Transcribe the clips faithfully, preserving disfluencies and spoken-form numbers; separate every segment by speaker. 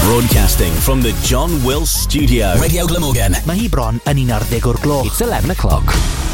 Speaker 1: Broadcasting from the John Wills Studio. Radio Glamorgan.
Speaker 2: Mae hi bron yn un ar ddeg o'r gloch. It's eleven o'clock.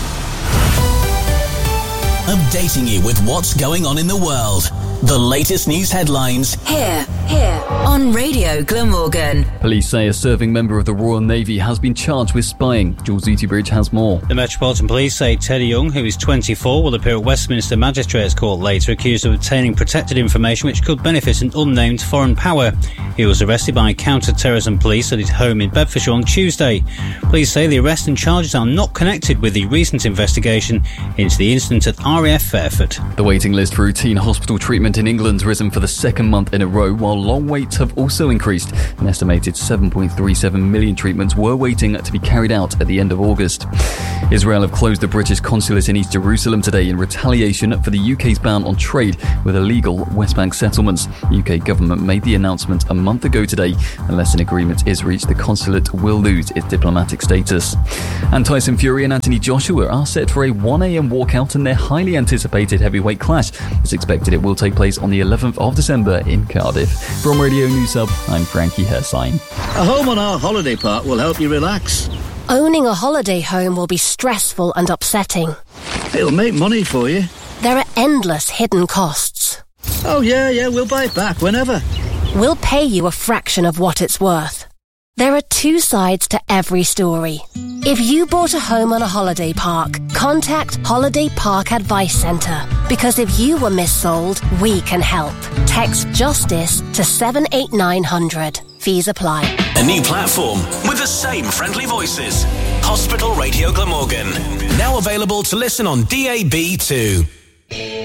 Speaker 1: Updating you with what's going on in the world. The latest news headlines.
Speaker 3: Here, here, on Radio Glamorgan.
Speaker 4: Police say a serving member of the Royal Navy has been charged with spying. Jules Utebridge has more.
Speaker 5: The Metropolitan Police say Teddy Young, who is twenty-four, will appear at Westminster Magistrates Court later, accused of obtaining protected information which could benefit an unnamed foreign power. He was arrested by counter-terrorism police at his home in Bedfordshire on Tuesday. Police say the arrest and charges are not connected with the recent investigation into the incident at R A F Fairford.
Speaker 4: The waiting list for routine hospital treatment in England has risen for the second month in a row, while long waits have also increased. An estimated seven point three seven million treatments were waiting to be carried out at the end of August. Israel have closed the British consulate in East Jerusalem today in retaliation for the U K's ban on trade with illegal West Bank settlements. The U K government made the announcement a month ago today. Unless an agreement is reached, the consulate will lose its diplomatic status. And Tyson Fury and Anthony Joshua are set for a one a.m. walkout in their highly anticipated heavyweight clash. It's expected it will take place on the eleventh of December in Cardiff. From Radio News Hub, I'm Frankie Hersine.
Speaker 6: A home on our holiday park will help you relax.
Speaker 7: Owning a holiday home will be stressful and upsetting.
Speaker 6: It'll make money for you.
Speaker 7: There are endless hidden costs.
Speaker 6: Oh yeah, yeah, we'll buy it back whenever.
Speaker 7: We'll pay you a fraction of what it's worth. There are two sides to every story. If you bought a home on a holiday park, contact Holiday Park Advice Centre. Because if you were missold, we can help. Text JUSTICE to seven eight nine hundred. Fees apply.
Speaker 1: A new platform with the same friendly voices. Hospital Radio Glamorgan. Now available to listen on D A B too.